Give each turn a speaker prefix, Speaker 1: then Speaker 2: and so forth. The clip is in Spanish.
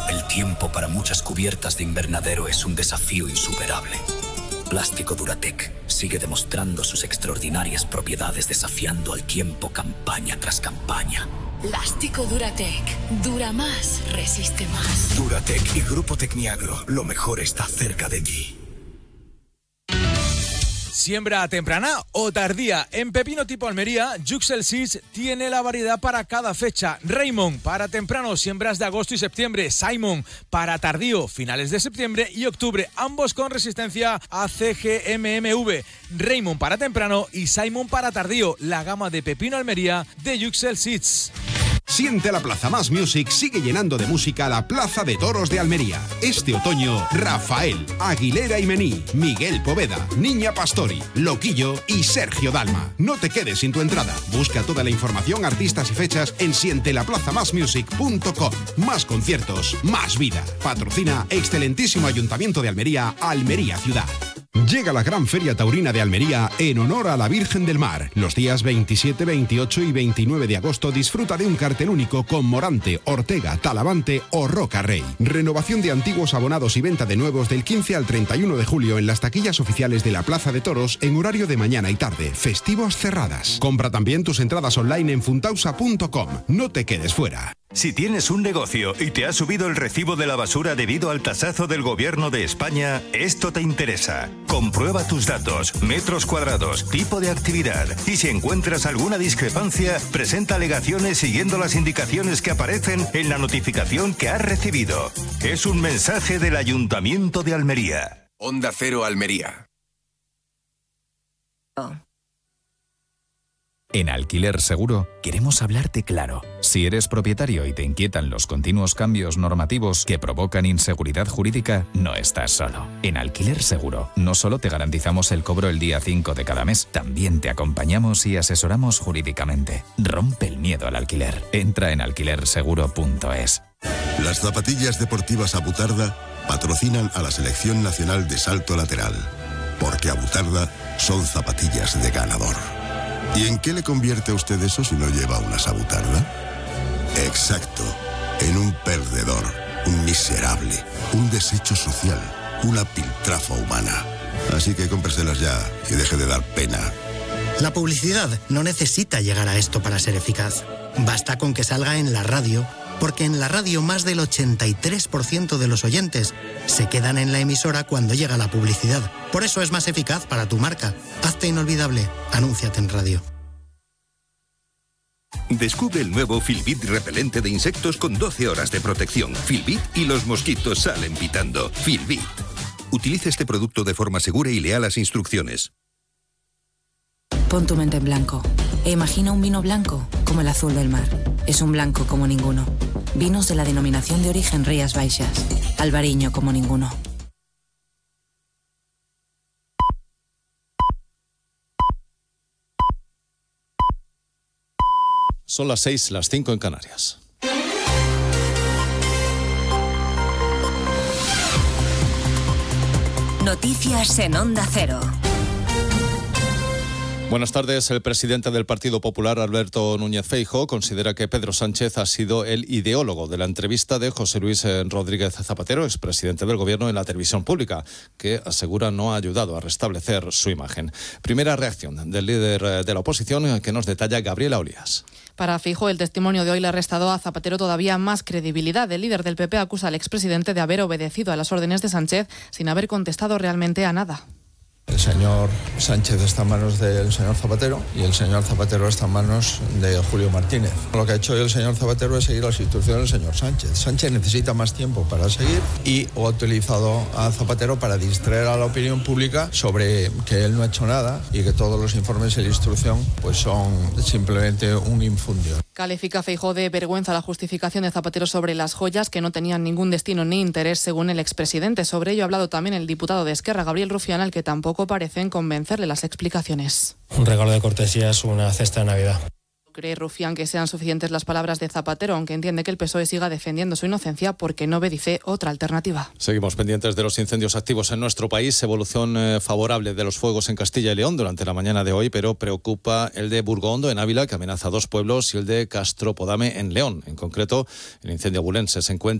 Speaker 1: El tiempo para muchas cubiertas de invernadero es un desafío insuperable. Plástico Duratec sigue demostrando sus extraordinarias propiedades desafiando al tiempo campaña tras campaña.
Speaker 2: Plástico Duratec. Dura más, resiste más.
Speaker 3: Duratec y Grupo Tecniagro. Lo mejor está cerca de ti.
Speaker 4: Siembra temprana o tardía. En pepino tipo Almería, Yuxel Seeds tiene la variedad para cada fecha. Raymond para temprano, siembras de agosto y septiembre. Simon para tardío, finales de septiembre y octubre, ambos con resistencia a CGMMV. Raymond para temprano y Simon para tardío, la gama de pepino Almería de Yuxel Seeds.
Speaker 5: Siente la Plaza Más Music sigue llenando de música la Plaza de Toros de Almería. Este otoño, Rafael, Aguilera y Mení, Miguel Poveda, Niña Pastori, Loquillo y Sergio Dalma. No te quedes sin tu entrada. Busca toda la información, artistas y fechas en sientelaplazamasmusic.com. Más conciertos, más vida. Patrocina excelentísimo Ayuntamiento de Almería, Almería Ciudad. Llega la Gran Feria Taurina de Almería en honor a la Virgen del Mar. Los días 27, 28 y 29 de agosto disfruta de un cartel único con Morante, Ortega, Talavante o Roca Rey. Renovación de antiguos abonados y venta de nuevos del 15 al 31 de julio en las taquillas oficiales de la Plaza de Toros en horario de mañana y tarde. Festivos cerradas. Compra también tus entradas online en funtausa.com. No te quedes fuera.
Speaker 6: Si tienes un negocio y te ha subido el recibo de la basura debido al tasazo del Gobierno de España, esto te interesa. Comprueba tus datos, metros cuadrados, tipo de actividad y si encuentras alguna discrepancia, presenta alegaciones siguiendo las indicaciones que aparecen en la notificación que has recibido. Es un mensaje del Ayuntamiento de Almería.
Speaker 3: Onda Cero Almería.
Speaker 7: En Alquiler Seguro queremos hablarte claro. Si eres propietario y te inquietan los continuos cambios normativos que provocan inseguridad jurídica, no estás solo. En Alquiler Seguro no solo te garantizamos el cobro el día 5 de cada mes, también te acompañamos y asesoramos jurídicamente. Rompe el miedo al alquiler. Entra en alquilerseguro.es.
Speaker 8: Las zapatillas deportivas Abutarda patrocinan a la Selección Nacional de Salto Lateral, porque Abutarda son zapatillas de ganador. ¿Y en qué le convierte a usted eso si no lleva una Abutarda? Exacto, en un perdedor, un miserable, un desecho social, una piltrafa humana. Así que cómpreselas ya y deje de dar pena.
Speaker 9: La publicidad no necesita llegar a esto para ser eficaz. Basta con que salga en la radio, porque en la radio más del 83% de los oyentes se quedan en la emisora cuando llega la publicidad. Por eso es más eficaz para tu marca. Hazte inolvidable. Anúnciate en radio.
Speaker 10: Descubre el nuevo Filbit repelente de insectos con 12 horas de protección. Filbit y los mosquitos salen pitando. Filbit. Utiliza este producto de forma segura y lea las instrucciones.
Speaker 11: Pon tu mente en blanco e imagina un vino blanco como el azul del mar. Es un blanco como ninguno. Vinos de la denominación de origen Rías Baixas. Albariño como ninguno.
Speaker 12: Son las 6, las 5 en Canarias.
Speaker 13: Noticias en Onda Cero.
Speaker 12: Buenas tardes. El presidente del Partido Popular, Alberto Núñez Feijóo, considera que Pedro Sánchez ha sido el ideólogo de la entrevista de José Luis Rodríguez Zapatero, expresidente del Gobierno, en la televisión pública, que asegura no ha ayudado a restablecer su imagen. Primera reacción del líder de la oposición, que nos detalla Gabriela Olías.
Speaker 14: Para Feijóo, el testimonio de hoy le ha restado a Zapatero todavía más credibilidad. El líder del PP acusa al expresidente de haber obedecido a las órdenes de Sánchez sin haber contestado realmente a nada.
Speaker 15: El señor Sánchez está en manos del señor Zapatero y el señor Zapatero está en manos de Julio Martínez. Lo que ha hecho hoy el señor Zapatero es seguir las instrucciones del señor Sánchez. Sánchez necesita más tiempo para seguir y ha utilizado a Zapatero para distraer a la opinión pública sobre que él no ha hecho nada y que todos los informes y la instrucción pues son simplemente un infundio.
Speaker 14: Califica Feijóo de vergüenza la justificación de Zapatero sobre las joyas que no tenían ningún destino ni interés, según el expresidente. Sobre ello ha hablado también el diputado de Esquerra, Gabriel Rufián, al que tampoco parecen convencerle las explicaciones.
Speaker 16: Un regalo de cortesía es una cesta de Navidad.
Speaker 14: Cree Rufián que sean suficientes las palabras de Zapatero, aunque entiende que el PSOE siga defendiendo su inocencia porque no ve, dice, otra alternativa.
Speaker 12: Seguimos pendientes de los incendios activos en nuestro país. Evolución favorable de los fuegos en Castilla y León durante la mañana de hoy, pero preocupa el de Burgondo, en Ávila, que amenaza a 2 pueblos, y el de Castropodame, en León. En concreto, el incendio abulense se encuentra